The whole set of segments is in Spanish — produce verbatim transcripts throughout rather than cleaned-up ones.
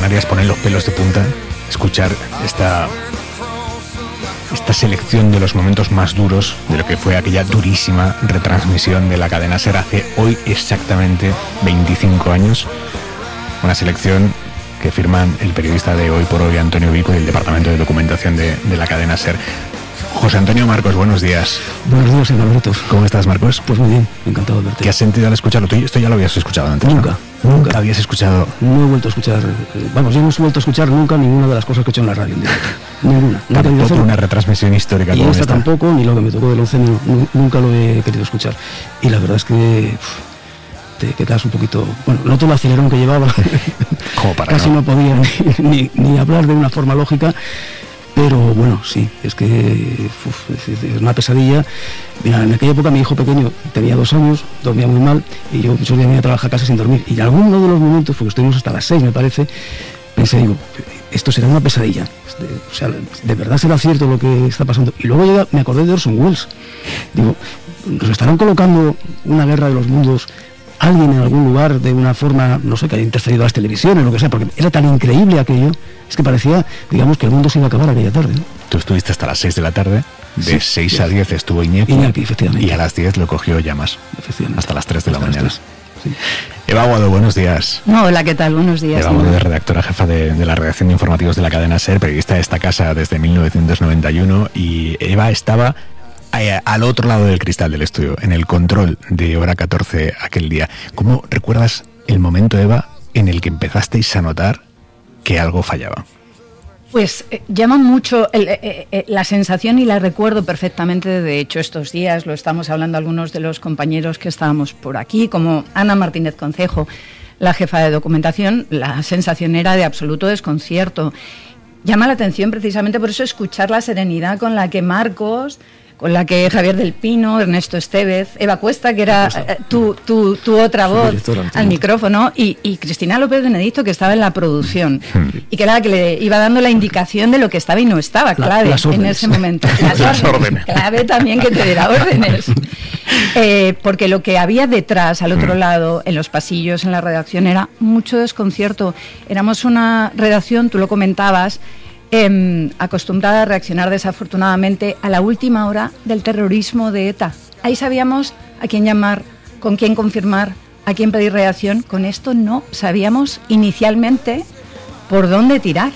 Canarias ponen los pelos de punta escuchar esta, esta selección de los momentos más duros de lo que fue aquella durísima retransmisión de la cadena SER hace hoy exactamente veinticinco años. Una selección que firman el periodista de Hoy por Hoy, Antonio Vico, y el departamento de documentación de, de la cadena SER. José Antonio Marcos, buenos días. Buenos días, Alberto. ¿Cómo estás, Marcos? Pues muy bien, encantado de verte. ¿Qué has sentido al escucharlo? Tú esto ya lo habías escuchado antes, Nunca, ¿no? nunca. ¿Habías escuchado? No he vuelto a escuchar, eh, vamos, yo no he vuelto a escuchar nunca ninguna de las cosas que he hecho en la radio en directo. Ninguna. Nunca Tampoco una retransmisión histórica y como esta esta. tampoco, ni lo que me tocó del once, ni, nunca lo he querido escuchar. Y la verdad es que uf, te quedas un poquito... Bueno, no todo el acelerón que llevaba. Como para Casi no. no podía ni, ni, ni hablar de una forma lógica. Pero bueno, sí, es que uf, es una pesadilla. Mira, en aquella época mi hijo pequeño tenía dos años, dormía muy mal, y yo muchos días venía a trabajar a casa sin dormir. Y en alguno de los momentos, porque estuvimos hasta las seis, me parece, pensé, digo, esto será una pesadilla. O sea, ¿de verdad será cierto lo que está pasando? Y luego llega, me acordé de Orson Welles. Digo, ¿nos estarán colocando una guerra de los mundos? Alguien en algún lugar, de una forma, no sé, que haya intercedido a las televisiones, lo que sea, porque era tan increíble aquello, es que parecía, digamos, que el mundo se iba a acabar aquella tarde, ¿no? Tú estuviste hasta las seis de la tarde, de Sí, seis sí. a diez estuvo Iñaki, Iñaki, efectivamente. y a las diez lo cogió Llamas, Efectivamente. hasta las tres de la Hasta las mañana. tres, sí. Eva Aguado, buenos días. Hola, ¿qué tal? Buenos días. Eva Aguado, redactora jefa de, de la redacción de informativos de la cadena SER, periodista de esta casa desde mil novecientos noventa y uno, y Eva estaba eh, al otro lado del cristal del estudio, en el control de Hora catorce aquel día. ¿Cómo recuerdas el momento, Eva, en el que empezasteis a notar que algo fallaba? Pues eh, llama mucho el, eh, eh, la sensación, y la recuerdo perfectamente. De hecho, estos días lo estamos hablando algunos de los compañeros que estábamos por aquí, como Ana Martínez Concejo, la jefa de documentación. La sensación era de absoluto desconcierto. Llama la atención precisamente por eso escuchar la serenidad con la que Marcos, con la que Javier del Pino, Ernesto Estevez, Eva Cuesta, que era eh, tu, tu, tu otra voz al micrófono, y, y Cristina López Benedicto, que estaba en la producción, y que era la que le iba dando la indicación de lo que estaba y no estaba, clave, la, en ese momento. Las, las órdenes. Clave también que te diera órdenes. Eh, porque lo que había detrás, al otro lado, en los pasillos, en la redacción, era mucho desconcierto. Éramos una redacción, tú lo comentabas, Eh, acostumbrada a reaccionar desafortunadamente a la última hora del terrorismo de ETA. Ahí sabíamos a quién llamar, con quién confirmar, a quién pedir reacción. Con esto no sabíamos inicialmente por dónde tirar.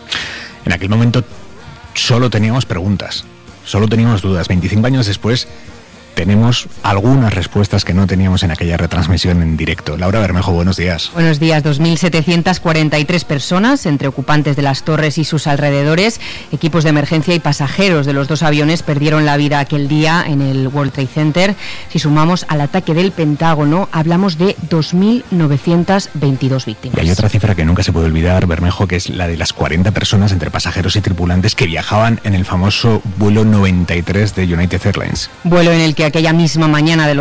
En aquel momento solo teníamos preguntas, solo teníamos dudas. veinticinco años después tenemos algunas respuestas que no teníamos en aquella retransmisión en directo. Laura Bermejo, buenos días. Buenos días. dos mil setecientas cuarenta y tres personas, entre ocupantes de las torres y sus alrededores, equipos de emergencia y pasajeros de los dos aviones, perdieron la vida aquel día en el World Trade Center. Si sumamos al ataque del Pentágono, hablamos de dos mil novecientas veintidós víctimas. Y hay otra cifra que nunca se puede olvidar, Bermejo, que es la de las cuarenta personas, entre pasajeros y tripulantes, que viajaban en el famoso vuelo noventa y tres de United Airlines. Vuelo en el que aquella misma mañana del